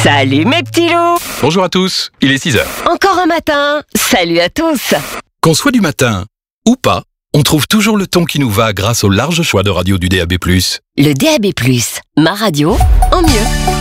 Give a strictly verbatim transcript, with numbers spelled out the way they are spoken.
Salut mes petits loups! Bonjour à tous, il est six heures. Encore un matin! Salut à tous! Qu'on soit du matin ou pas, on trouve toujours le ton qui nous va grâce au large choix de radio du D A B plus. Le D A B plus, ma radio en mieux.